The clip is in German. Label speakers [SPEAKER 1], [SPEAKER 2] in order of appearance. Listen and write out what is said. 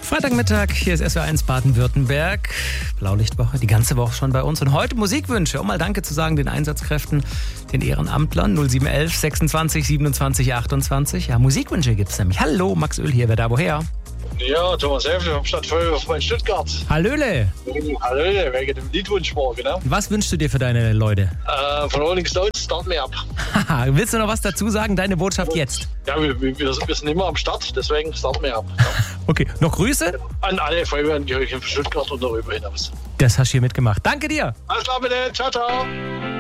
[SPEAKER 1] Freitagmittag, hier ist SWR1 Baden-Württemberg. Blaulichtwoche, die ganze Woche schon bei uns. Und heute Musikwünsche, um mal Danke zu sagen den Einsatzkräften, den Ehrenamtlern. 0711 26 27 28. Ja, Musikwünsche gibt's nämlich. Hallo, Max Öl hier, wer da woher?
[SPEAKER 2] Ja, Thomas Helfle vom Stadtfeuerwehr in Stuttgart.
[SPEAKER 1] Hallöle.
[SPEAKER 2] Hallöle, wegen dem Liedwunsch morgen, ne?
[SPEAKER 1] Was wünschst du dir für deine Leute?
[SPEAKER 2] Von Rolling Stones, Start Me Up.
[SPEAKER 1] Haha, willst du noch was dazu sagen? Deine Botschaft jetzt.
[SPEAKER 2] Ja, wir sind immer am Start, deswegen Start Me Up. Ja.
[SPEAKER 1] Okay, noch Grüße?
[SPEAKER 2] An alle Feuerwehrangehörigen von Stuttgart und darüber hinaus.
[SPEAKER 1] Das hast du hier mitgemacht. Danke dir.
[SPEAKER 2] Alles klar, bitte. Ciao, ciao.